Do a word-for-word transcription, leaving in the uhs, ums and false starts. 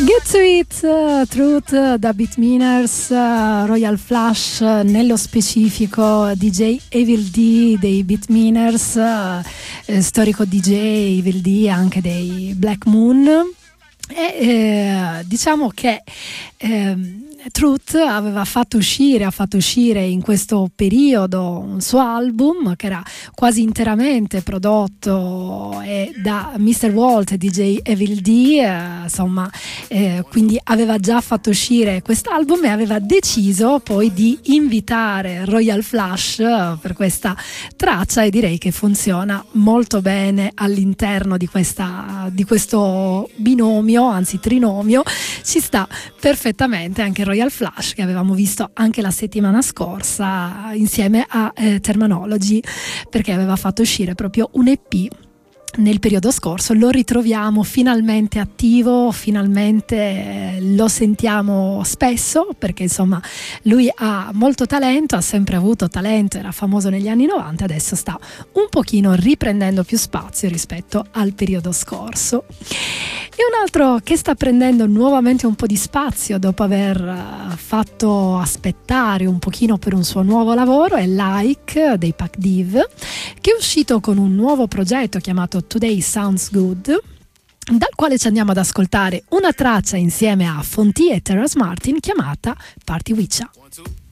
Get to It, uh, Truth uh, da Beatmeners, uh, Royal Flush, uh, nello specifico D J Evil D dei Beatmeners, uh, eh, storico D J Evil D anche dei Black Moon. E eh, diciamo che eh, Truth aveva fatto uscire, ha fatto uscire in questo periodo un suo album che era quasi interamente prodotto eh, da mister Walt e D J Evil D, eh, insomma, eh, quindi aveva già fatto uscire quest'album e aveva deciso poi di invitare Royal Flush eh, per questa traccia, e direi che funziona molto bene all'interno di questa di questo binomio, anzi trinomio, ci sta perfettamente anche Royal Flush, che avevamo visto anche la settimana scorsa insieme a eh, Terminology, perché aveva fatto uscire proprio un E P nel periodo scorso. Lo ritroviamo finalmente attivo, finalmente eh, lo sentiamo spesso, perché insomma lui ha molto talento, ha sempre avuto talento, era famoso negli anni novanta, adesso sta un pochino riprendendo più spazio rispetto al periodo scorso. E un altro che sta prendendo nuovamente un po' di spazio dopo aver fatto aspettare un pochino per un suo nuovo lavoro è Like dei Pac Div, che è uscito con un nuovo progetto chiamato Today Sounds Good, dal quale ci andiamo ad ascoltare una traccia insieme a Fonti e Terrace Martin chiamata Party Witcha.